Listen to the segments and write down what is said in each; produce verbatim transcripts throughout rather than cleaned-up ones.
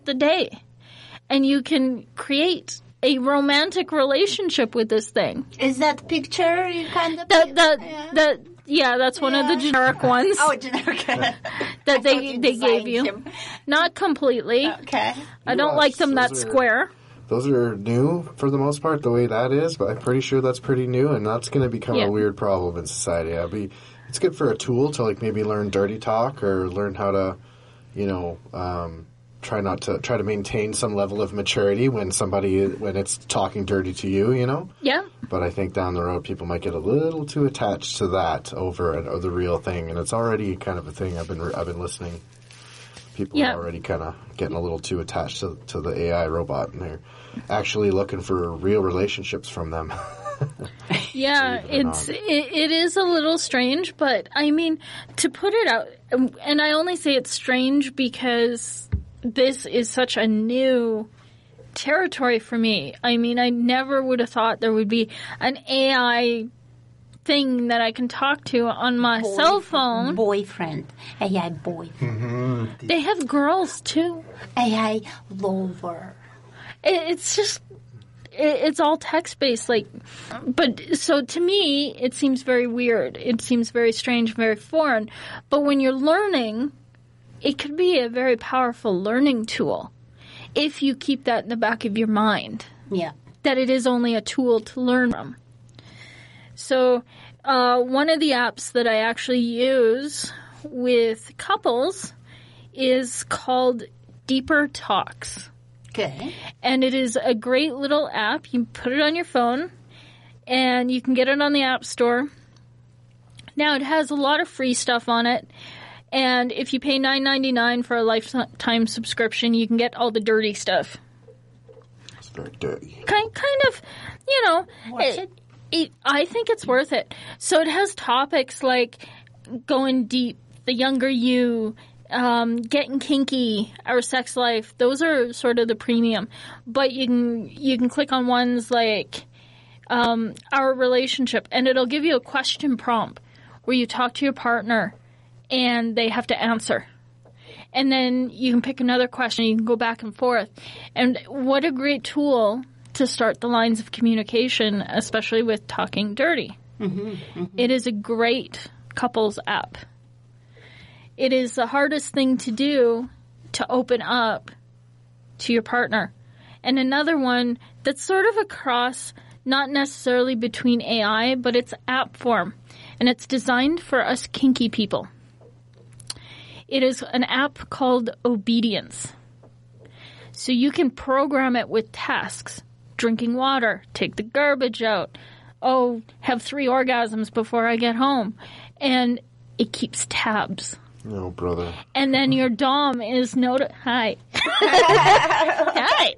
the day. And you can create a romantic relationship with this thing. Is that picture you kind of... The, the, yeah. the, yeah, that's one yeah. of the generic ones. Oh, generic. that they, they gave you. Him. Not completely. Okay. I don't Watch, like them that are, square. Those are new for the most part, the way that is, but I'm pretty sure that's pretty new, and that's going to become yeah. a weird problem in society. It'll be, it's good for a tool to like maybe learn dirty talk or learn how to, you know, um, try not to try to maintain some level of maturity when somebody when it's talking dirty to you, you know. Yeah. But I think down the road people might get a little too attached to that over uh, the real thing, and it's already kind of a thing. I've been I've been listening. People yeah. are already kind of getting a little too attached to, to the A I robot, and they're actually looking for real relationships from them. Yeah, it's it, it is a little strange, but I mean, to put it out, and I only say it's strange because this is such a new territory for me. I mean, I never would have thought there would be an A I thing that I can talk to on my Boy, cell phone. Boyfriend. A I boyfriend. Mm-hmm. They have girls, too. A I lover. It, it's just, it, it's all text-based. Like, but, so to me, it seems very weird. It seems very strange, very foreign. But when you're learning, it could be a very powerful learning tool if you keep that in the back of your mind. Yeah. That it is only a tool to learn from. So uh, one of the apps that I actually use with couples is called Deeper Talks. Okay. And it is a great little app. You put it on your phone, and you can get it on the App Store. Now, it has a lot of free stuff on it. And if you pay nine ninety-nine for a lifetime subscription, you can get all the dirty stuff. It's very dirty. Kind, kind of, you know. What's it? It, I think it's worth it. So it has topics like going deep, the younger you, um, getting kinky, our sex life. Those are sort of the premium. But you can you can click on ones like um, our relationship, and it'll give you a question prompt where you talk to your partner, and they have to answer. And then you can pick another question. You can go back and forth. And what a great tool to start the lines of communication, especially with talking dirty. Mm-hmm, mm-hmm. It is a great couples app. It is the hardest thing to do to open up to your partner. And another one that's sort of a cross, not necessarily between A I, but it's app form. And it's designed for us kinky people. It is an app called Obedience. So you can program it with tasks. Drinking water, take the garbage out, oh, have three orgasms before I get home. And it keeps tabs. No, brother. And then your Dom is noti- Hi. Hi.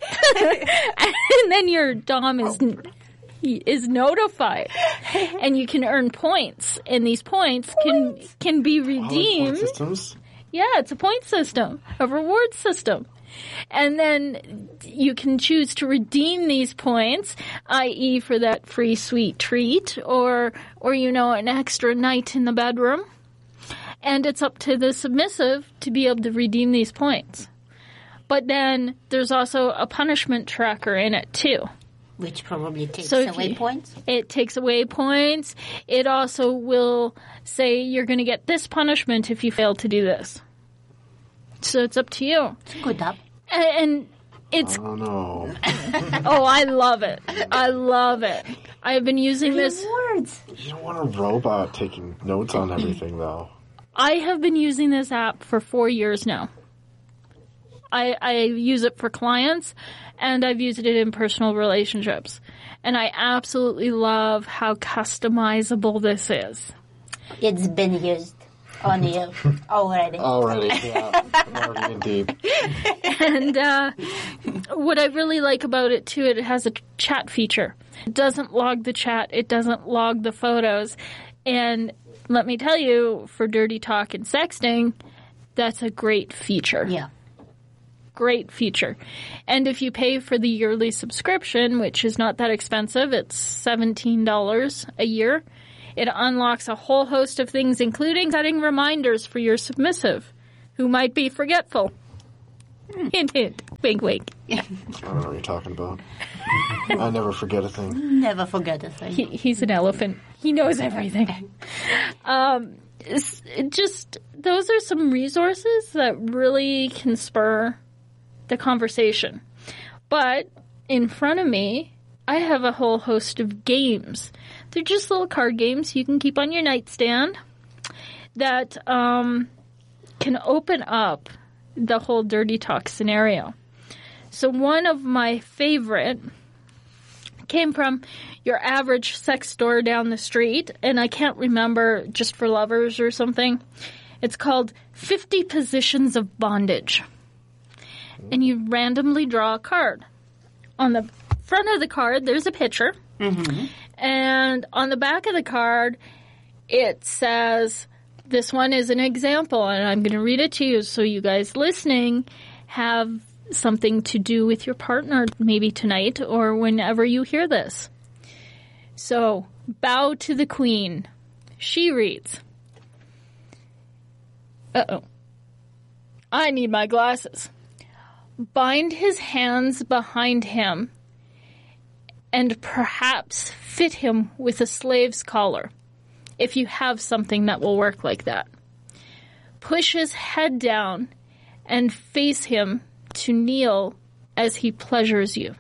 And then your Dom is is notified. And you can earn points. And these points can can be redeemed. Point systems? Yeah, it's a point system, a reward system. And then you can choose to redeem these points, that is for that free sweet treat or, or, you know, an extra night in the bedroom. And it's up to the submissive to be able to redeem these points. But then there's also a punishment tracker in it, too. Which probably takes so away you, points? It takes away points. It also will say you're going to get this punishment if you fail to do this. So it's up to you. It's a good app. And, and it's... Oh, no. Oh, I love it. I love it. I've been using this... Rewards. You don't want a robot taking notes on everything, though. I have been using this app for four years now. I, I use it for clients, and I've used it in personal relationships. And I absolutely love how customizable this is. It's been used on you already. Already, yeah. I'm already in deep. And uh, what I really like about it, too, it has a chat feature. It doesn't log the chat. It doesn't log the photos. And let me tell you, for dirty talk and sexting, that's a great feature. Yeah. Great feature. And if you pay for the yearly subscription, which is not that expensive, it's seventeen dollars a year, it unlocks a whole host of things, including setting reminders for your submissive, who might be forgetful. Hint, hint. Wink, wink. I don't know what you're talking about. I never forget a thing. Never forget a thing. He, he's an elephant. He knows everything. Um, it's, it just those are some resources that really can spur the conversation. But in front of me, I have a whole host of games. They're just little card games you can keep on your nightstand that um, can open up the whole dirty talk scenario. So one of my favorite came from your average sex store down the street, and I can't remember, Just for Lovers or something. It's called fifty Positions of Bondage. And you randomly draw a card. On the front of the card, there's a picture. Mm-hmm. And on the back of the card, it says, this one is an example, and I'm going to read it to you so you guys listening have something to do with your partner maybe tonight or whenever you hear this. So, bow to the queen. She reads, uh-oh. I need my glasses. Bind his hands behind him and perhaps fit him with a slave's collar, if you have something that will work like that. Push his head down and face him to kneel as he pleasures you.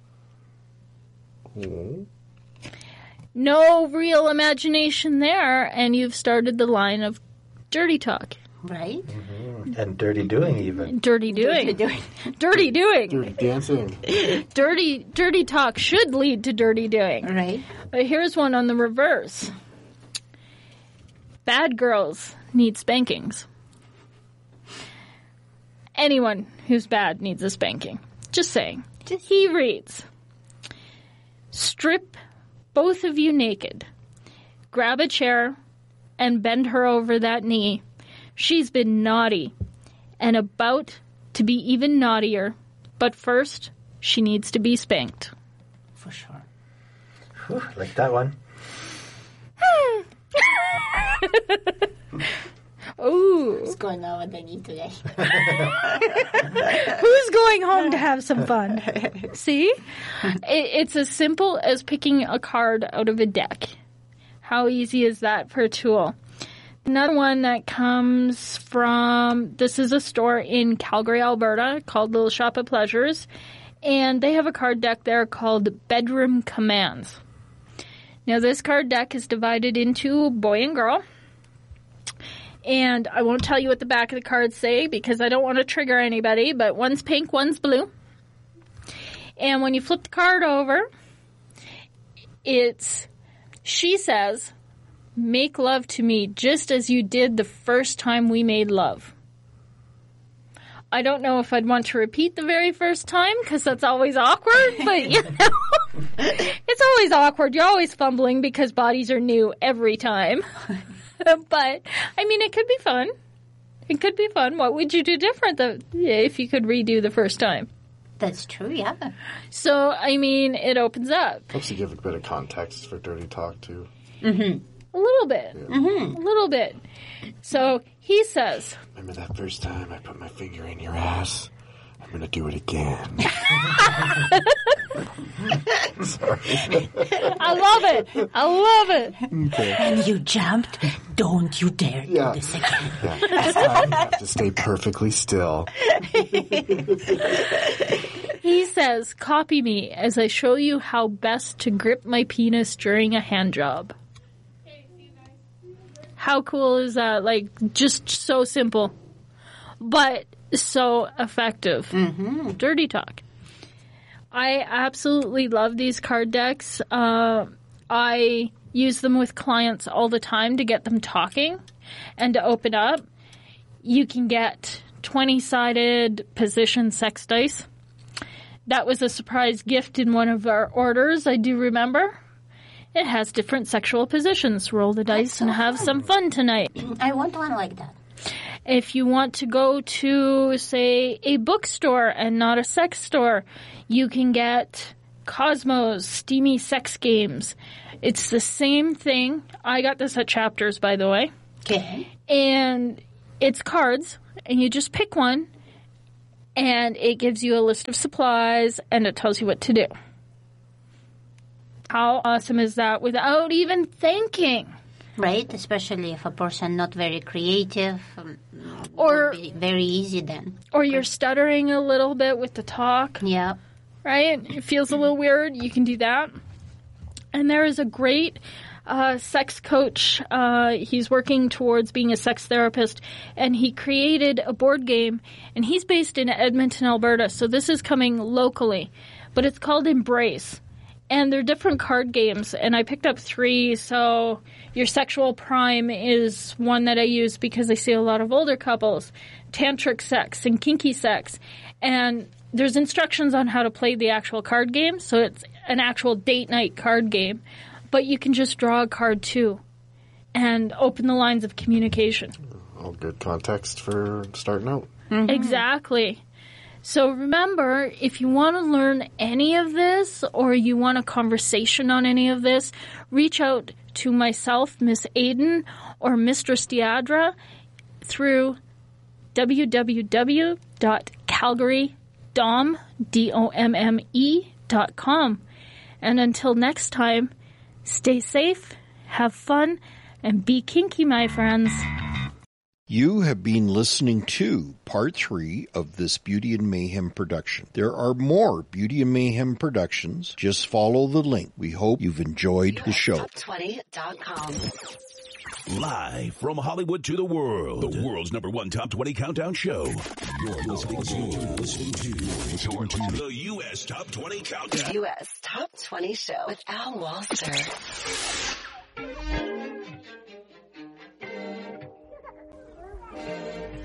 Mm-hmm. No real imagination there, and you've started the line of dirty talk. Right? Mm-hmm. And dirty doing even. Dirty doing. Dirty doing. Dirty doing. Dirty dancing. Dirty, dirty talk should lead to dirty doing. Right. But here's one on the reverse. Bad girls need spankings. Anyone who's bad needs a spanking. Just saying. He reads, strip both of you naked. Grab a chair and bend her over that knee. She's been naughty and about to be even naughtier. But first, she needs to be spanked. For sure. Whew, like that one. Ooh. What's going on with the knee today? Who's going home to have some fun? See? It, it's as simple as picking a card out of a deck. How easy is that for a tool? Another one that comes from, this is a store in Calgary, Alberta called Little Shop of Pleasures. And they have a card deck there called Bedroom Commands. Now, this card deck is divided into boy and girl. And I won't tell you what the back of the cards say because I don't want to trigger anybody, but one's pink, one's blue. And when you flip the card over, it's, she says, make love to me just as you did the first time we made love. I don't know if I'd want to repeat the very first time because that's always awkward, but you know, it's always awkward. You're always fumbling because bodies are new every time. But, I mean, it could be fun. It could be fun. What would you do different though, if you could redo the first time? That's true, yeah. So, I mean, it opens up. Helps you give a bit of context for dirty talk, too. Mm-hmm. A little bit. Yeah. Mm-hmm. A little bit. So, he says... Remember that first time I put my finger in your ass? I'm going to do it again. Sorry. I love it. I love it. Okay. And you jumped. Don't you dare Yeah. do this again. Yeah. This time you have to stay perfectly still. He says, copy me as I show you how best to grip my penis during a hand job. How cool is that? Like, just so simple, but so effective. Mm-hmm. Dirty talk. I absolutely love these card decks. Uh, I use them with clients all the time to get them talking and to open up. You can get twenty-sided position sex dice. That was a surprise gift in one of our orders, I do remember. It has different sexual positions. Roll the dice so and have fun. some fun tonight. I want one like that. If you want to go to, say, a bookstore and not a sex store, you can get Cosmos Steamy Sex Games. It's the same thing. I got this at Chapters, by the way. Okay. And it's cards, and you just pick one, and it gives you a list of supplies, and it tells you what to do. How awesome is that without even thinking? Right, especially if a person not very creative, um, Or- would be very easy then. Or you're stuttering a little bit with the talk, Yeah. right? It feels a little weird. You can do that. And there is a great uh, sex coach. Uh, he's working towards being a sex therapist, and he created a board game, and he's based in Edmonton, Alberta, so this is coming locally. But it's called Embrace. And they're different card games, and I picked up three. So your sexual prime is one that I use because I see a lot of older couples, tantric sex and kinky sex. And there's instructions on how to play the actual card game, so it's an actual date night card game. But you can just draw a card too and open the lines of communication. All good context for starting out. Mm-hmm. Exactly. So remember, if you want to learn any of this or you want a conversation on any of this, reach out to myself, Miss Aiden, or Mistress Deidre through w w w dot calgary dom dot com. And until next time, stay safe, have fun, and be kinky, my friends. You have been listening to part three of this Beauty and Mayhem production. There are more Beauty and Mayhem productions. Just follow the link. We hope you've enjoyed the show. top twenty dot com. Live from Hollywood to the world, the world's number one top twenty countdown show. You're listening to, listening to, listening to the U S Top twenty Countdown. U S Top twenty Show with Al Walser.